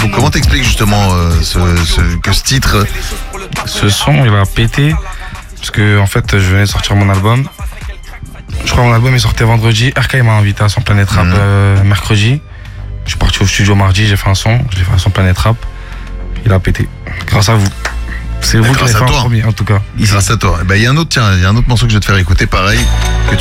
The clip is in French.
Donc comment t'expliques justement que ce titre... Ce son, il a pété. Parce que, en fait, je venais de sortir mon album. Je crois que mon album est sorti vendredi. RK m'a invité à son Planète Rap mercredi. Je suis parti au studio mardi, j'ai fait un son Planète Rap. Il a pété. Grâce à vous. C'est vous qui l'avez fait en premier, en tout cas. Grâce à toi. Il y a un autre morceau que je vais te faire écouter, pareil, que